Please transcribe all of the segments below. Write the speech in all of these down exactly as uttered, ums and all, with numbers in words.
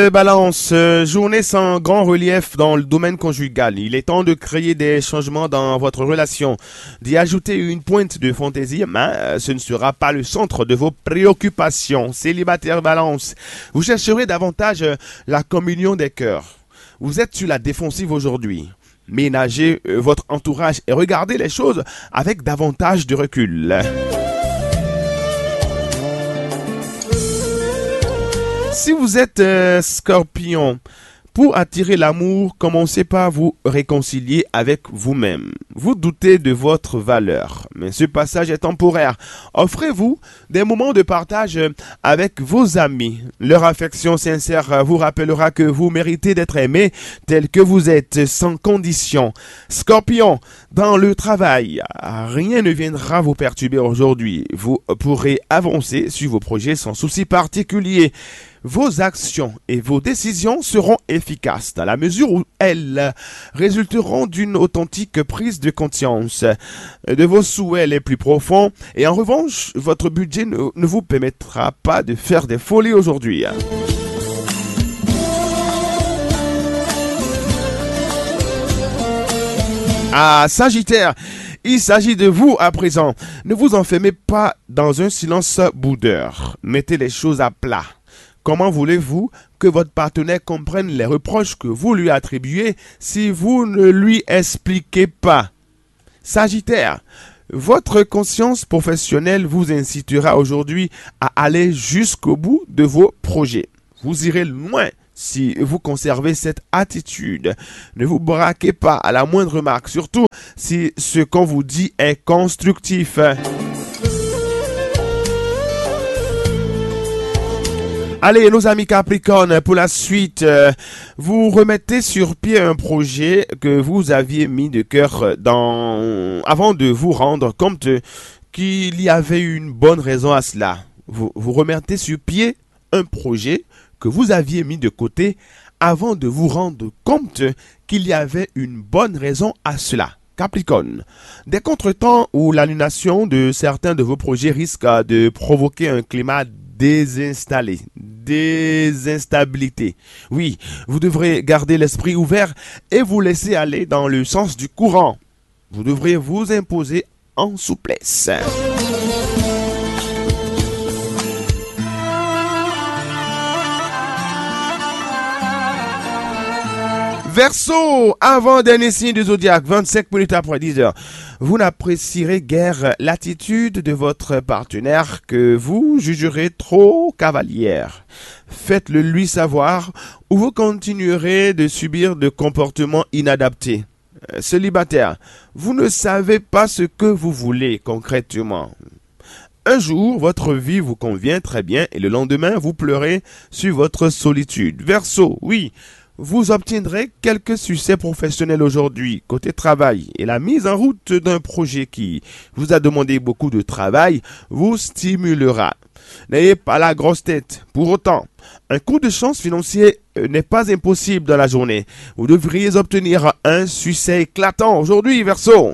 Balance, euh, journée sans grand relief dans le domaine conjugal. Il est temps de créer des changements dans votre relation, d'y ajouter une pointe de fantaisie, mais euh, ce ne sera pas le centre de vos préoccupations. Célibataire Balance, vous chercherez davantage euh, la communion des cœurs. Vous êtes sur la défensive aujourd'hui. Ménagez euh, votre entourage et regardez les choses avec davantage de recul. Si vous êtes euh, scorpion, pour attirer l'amour, commencez par vous réconcilier avec vous-même. Vous doutez de votre valeur, mais ce passage est temporaire. Offrez-vous des moments de partage avec vos amis. Leur affection sincère vous rappellera que vous méritez d'être aimé tel que vous êtes, sans condition. Scorpion, dans le travail, rien ne viendra vous perturber aujourd'hui. Vous pourrez avancer sur vos projets sans souci particulier. Vos actions et vos décisions seront efficaces dans la mesure où elles résulteront d'une authentique prise de conscience de vos souhaits les plus profonds. Et en revanche, votre budget ne, ne vous permettra pas de faire des folies aujourd'hui. Ah, Sagittaire, il s'agit de vous à présent. Ne vous enfermez pas dans un silence boudeur. Mettez les choses à plat. Comment voulez-vous que votre partenaire comprenne les reproches que vous lui attribuez si vous ne lui expliquez pas? Sagittaire, votre conscience professionnelle vous incitera aujourd'hui à aller jusqu'au bout de vos projets. Vous irez loin si vous conservez cette attitude. Ne vous braquez pas à la moindre remarque, surtout si ce qu'on vous dit est constructif. Allez, nos amis Capricorne, pour la suite, euh, vous remettez sur pied un projet que vous aviez mis de cœur dans, avant de vous rendre compte qu'il y avait une bonne raison à cela. Vous, vous remettez sur pied un projet que vous aviez mis de côté avant de vous rendre compte qu'il y avait une bonne raison à cela. Capricorne, des contretemps ou l'annulation de certains de vos projets risquent de provoquer un climat désinstallé, désinstabilité. Oui, vous devrez garder l'esprit ouvert et vous laisser aller dans le sens du courant. Vous devrez vous imposer en souplesse. Verseau, avant-dernier signe du zodiaque, vingt-cinq minutes après dix heures. Vous n'apprécierez guère l'attitude de votre partenaire que vous jugerez trop cavalière. Faites-le lui savoir ou vous continuerez de subir de comportements inadaptés. Célibataire, vous ne savez pas ce que vous voulez concrètement. Un jour, votre vie vous convient très bien et le lendemain, vous pleurez sur votre solitude. Verseau, oui. Vous obtiendrez quelques succès professionnels aujourd'hui côté travail et la mise en route d'un projet qui vous a demandé beaucoup de travail vous stimulera. N'ayez pas la grosse tête. Pour autant, un coup de chance financier n'est pas impossible dans la journée. Vous devriez obtenir un succès éclatant aujourd'hui, Verseau.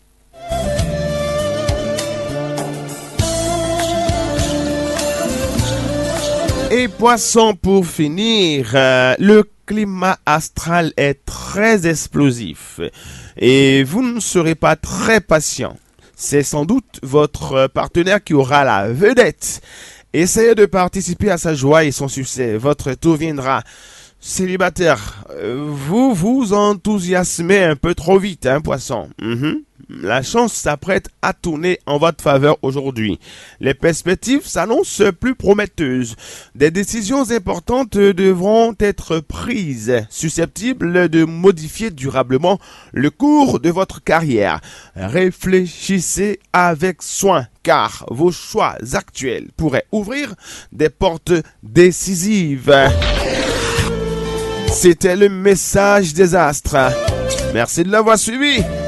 Et Poisson, pour finir, euh, le climat astral est très explosif et vous ne serez pas très patient. C'est sans doute votre partenaire qui aura la vedette. Essayez de participer à sa joie et son succès. Votre tour viendra. Célibataire, vous vous enthousiasmez un peu trop vite, hein, Poisson. Mm-hmm. La chance s'apprête à tourner en votre faveur aujourd'hui. Les perspectives s'annoncent plus prometteuses. Des décisions importantes devront être prises, susceptibles de modifier durablement le cours de votre carrière. Réfléchissez avec soin, car vos choix actuels pourraient ouvrir des portes décisives. C'était le message des astres. Merci de l'avoir suivi.